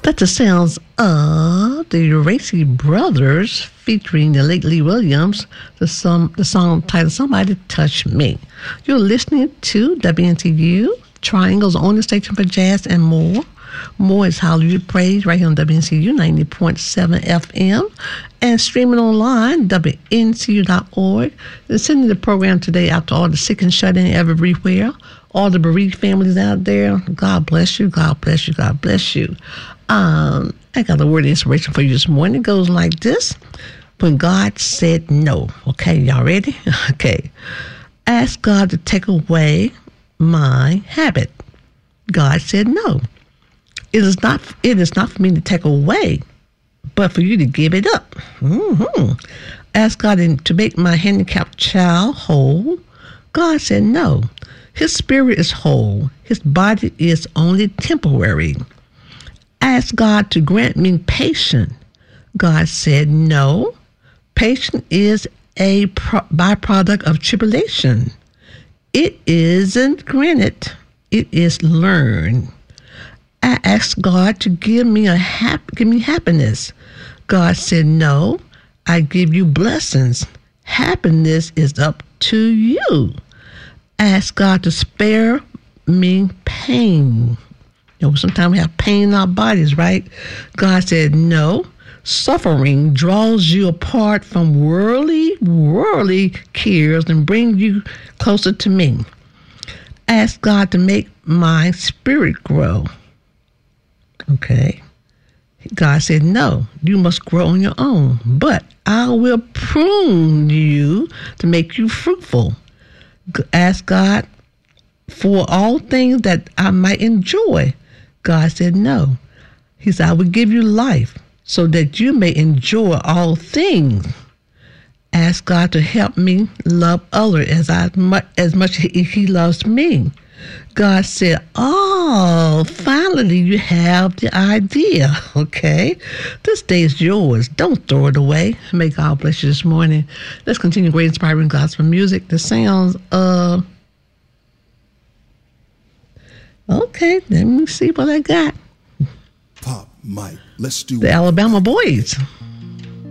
That's the sounds of the Racy Brothers featuring the late Lee Williams, the song titled Somebody Touch Me. You're listening to WNCU, Triangles on the station for jazz and more. More is Hallelujah Praise right here on WNCU 90.7 FM and streaming online, WNCU.org. And sending the program today out to all the sick and shut in everywhere, all the bereaved families out there. God bless you, God bless you, God bless you. I got a word of inspiration for you this morning. It goes like this. When God said no. Okay, y'all ready? Okay. Ask God to take away my habit. God said no. It is not for me to take away, but for you to give it up. Ask God to make my handicapped child whole. God said no. His spirit is whole. His body is only temporary. Ask God to grant me patience. God said no. Patience is a byproduct of tribulation. It isn't granted. It is learned. I asked God to give me happiness. God said no. I give you blessings. Happiness is up to you. Ask God to spare me pain. You know, sometimes we have pain in our bodies, right? God said, no. Suffering draws you apart from worldly cares and brings you closer to me. Ask God to make my spirit grow. Okay. God said, no, you must grow on your own, but I will prune you to make you fruitful. Ask God for all things that I might enjoy. God said no. He said, I will give you life so that you may enjoy all things. Ask God to help me love others as much as he loves me. God said, oh, finally you have the idea, okay? This day is yours. Don't throw it away. May God bless you this morning. Let's continue great inspiring gospel music. The sounds of... Okay, let me see what I got. Pop, Mike, let's do the Alabama Boys.